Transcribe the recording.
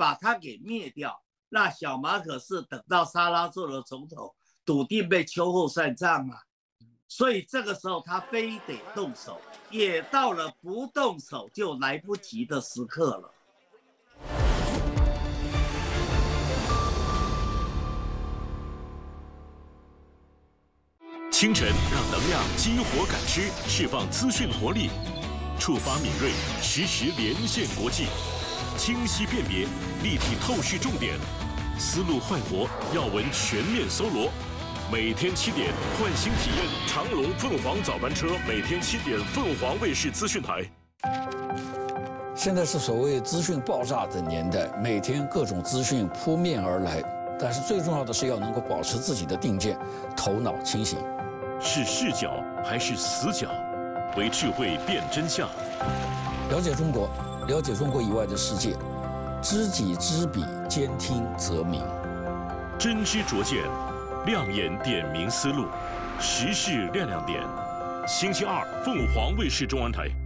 把他给灭掉。那小马可是等到沙拉做了总统，笃定被秋后算账啊。所以这个时候他非得动手，也到了不动手就来不及的时刻了。 清晨让能量激活感知，释放资讯活力，触发敏锐，实时连线国际，清晰辨别，立体透视重点，思路焕活，要闻全面搜罗。每天7点，唤醒体验长龙凤凰早班车，每天7点，凤凰卫视资讯台。 现在是所谓资讯爆炸的年代，每天各种资讯扑面而来，但是最重要的是要能够保持自己的定见，头脑清醒。 是视角还是死角？为智慧辨真相。 了解中国，了解中国以外的世界，知己知彼，兼听则明。 真知灼见，亮眼点明思路，时事亮亮点。星期二，凤凰卫视中文台。